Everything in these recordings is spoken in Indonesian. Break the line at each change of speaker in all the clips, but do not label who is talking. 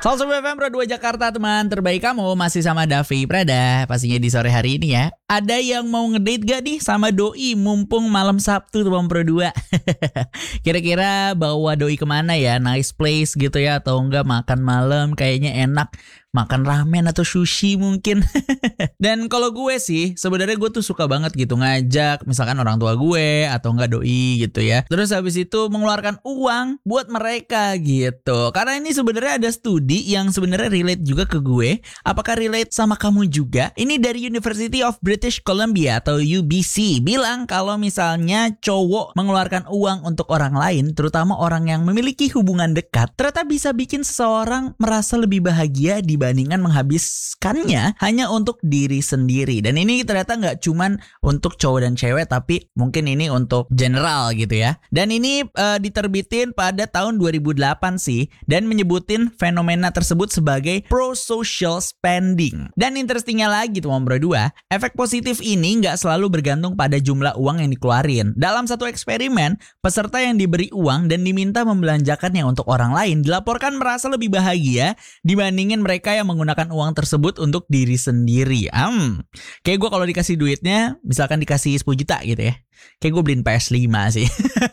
Salsa FM Pro 2 Jakarta, teman terbaik kamu masih sama Davi Prada. Pastinya di sore hari ini ya. Ada yang mau ngedate gak nih sama doi mumpung malam Sabtu teman Pro 2? Kira-kira bawa doi kemana ya? Nice place gitu ya, atau enggak makan malam kayaknya enak. Makan ramen atau sushi mungkin. Dan kalau gue sih sebenarnya gue tuh suka banget gitu ngajak misalkan orang tua gue atau enggak doi gitu ya. Terus habis itu mengeluarkan uang buat mereka gitu. Karena ini sebenarnya ada studi yang sebenarnya relate juga ke gue. Apakah relate sama kamu juga? Ini dari University of British Columbia atau UBC bilang kalau misalnya cowok mengeluarkan uang untuk orang lain, terutama orang yang memiliki hubungan dekat, ternyata bisa bikin seseorang merasa lebih bahagia dibandingkan menghabiskannya hanya untuk diri sendiri. Dan ini ternyata nggak cuman untuk cowok dan cewek, tapi mungkin ini untuk general gitu ya. Dan ini diterbitin pada tahun 2008 sih, dan menyebutin fenomena tersebut sebagai pro-social spending. Dan interestingnya lagi teman Bro 2, efek positif ini nggak selalu bergantung pada jumlah uang yang dikeluarin. Dalam satu eksperimen, peserta yang diberi uang dan diminta membelanjakannya untuk orang lain dilaporkan merasa lebih bahagia dibandingin mereka yang menggunakan uang tersebut untuk diri sendiri. Kayak gue kalau dikasih duitnya, misalkan dikasih 10 juta gitu ya, kayak gue beliin PS5 sih.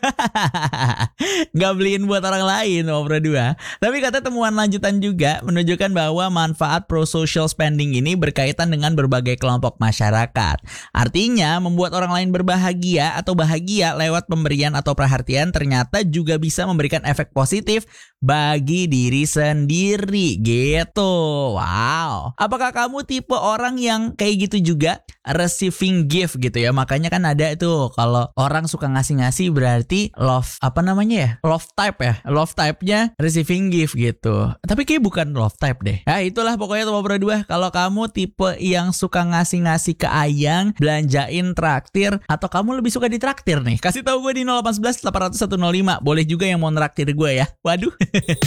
Gak beliin buat orang lain, Bro 2. Tapi kata temuan lanjutan juga menunjukkan bahwa manfaat pro-social spending ini berkaitan dengan berbagai kelompok masyarakat. Artinya, membuat orang lain berbahagia atau bahagia lewat pemberian atau perhatian ternyata juga bisa memberikan efek positif bagi diri sendiri gitu. Wow. Apakah kamu tipe orang yang kayak gitu juga? Receiving gift gitu ya. Makanya kan ada itu kalau orang suka ngasih-ngasih berarti love, apa namanya ya? Love type ya. Love type-nya receiving gift gitu. Tapi kayak bukan love type deh. Ya itulah pokoknya teman Bro 2. Kalau kamu tipe yang suka ngasih-ngasih ke ayang, belanjain, traktir, atau kamu lebih suka ditraktir nih, kasih tahu gue di 0811 800 105. Boleh juga yang mau nraktir gue ya. Waduh.